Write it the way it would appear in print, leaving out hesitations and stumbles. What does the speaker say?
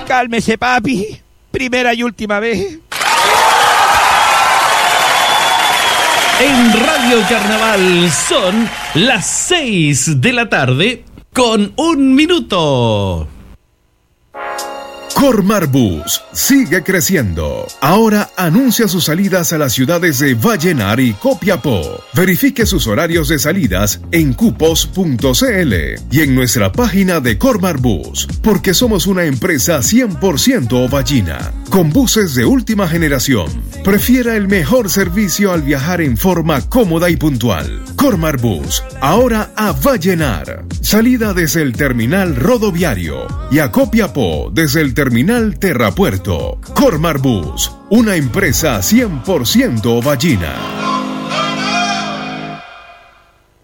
Cálmese, papi. Primera y última vez. En Radio Carnaval son las 6 de la tarde con 1 minuto. Cormar Bus sigue creciendo. Ahora anuncia sus salidas a las ciudades de Vallenar y Copiapó. Verifique sus horarios de salidas en cupos.cl y en nuestra página de Cormar Bus, porque somos una empresa 100% ovallina, con buses de última generación. Prefiera el mejor servicio al viajar en forma cómoda y puntual. Cormar Bus, ahora a Vallenar. Salida desde el terminal rodoviario y a Copiapó desde el terminal Terrapuerto. Cormar Bus, una empresa 100% ovallina.